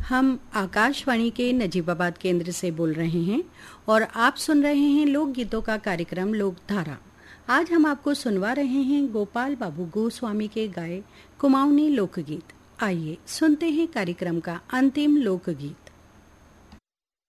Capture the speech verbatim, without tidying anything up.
हम आकाशवाणी के नजीबाबाद केंद्र से बोल रहे हैं और आप सुन रहे हैं लोकगीतों का कार्यक्रम लोकधारा। आज हम आपको सुनवा रहे हैं गोपाल बाबू गोस्वामी के गाए कुमाऊनी लोकगीत। आइए सुनते हैं कार्यक्रम का अंतिम लोकगीत।